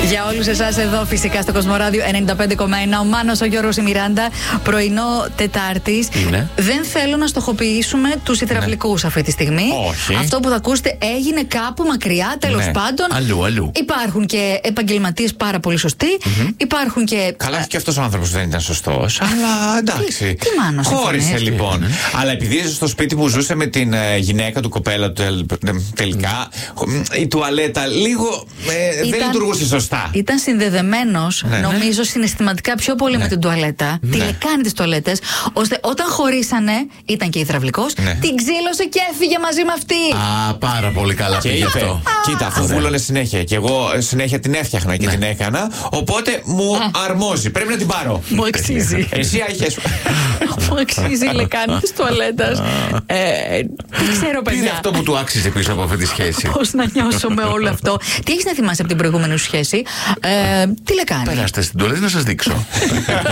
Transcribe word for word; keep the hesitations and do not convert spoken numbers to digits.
Για όλους εσάς εδώ φυσικά στο Κοσμοράδιο ενενήντα πέντε κόμμα ένα, ο Μάνος, ο Γιώργος, η Μιράντα, πρωινό Τετάρτης. Είναι. Δεν θέλω να στοχοποιήσουμε τους υδραυλικούς αυτή τη στιγμή. Όχι. Αυτό που θα ακούσετε έγινε κάπου μακριά, τέλος Ναι. πάντων. Αλλού, αλλού. Υπάρχουν και επαγγελματίες πάρα πολύ σωστοί. Mm-hmm. Υπάρχουν και. Καλά, και αυτός ο άνθρωπος δεν ήταν σωστός. Αλλά εντάξει. Τι, τι Μάνος, χώρισε συμφωνείς? λοιπόν. Αλλά επειδή στο σπίτι που ζούσε με την ε, γυναίκα του κοπέλα του, τελ, τελικά η τουαλέτα λίγο ε, Ήταν- δεν λειτουργούσε σωστά. Ήταν συνδεδεμένος, Ναι, ναι. νομίζω, συναισθηματικά πιο πολύ Ναι. με την τουαλέτα. Ναι. Τη λεκάνη τις τουαλέτες, ώστε όταν χωρίσανε, ήταν και υδραυλικός, Ναι. την ξύλωσε και έφυγε μαζί με αυτή. Α, πάρα πολύ καλά Και πήγε είπε, αυτό. κοίτα, αφού βούλωνε συνέχεια και εγώ ε, συνέχεια την έφτιαχνα και την έκανα, οπότε μου αρμόζει. Πρέπει να την πάρω. Μου αξίζει. Εσύ είχες. Μου αξίζει η λεκάνη της τουαλέτας. Ε, δεν ξέρω, Τι είναι παιδιά. αυτό που του άξιζε πίσω από αυτή τη σχέση? Πώς να νιώσω με όλο αυτό. Τι έχεις να θυμάσαι από την προηγούμενη σου σχέση? Ε, τι λεκάνη? Περάστε στην τουαλέτα να σας δείξω.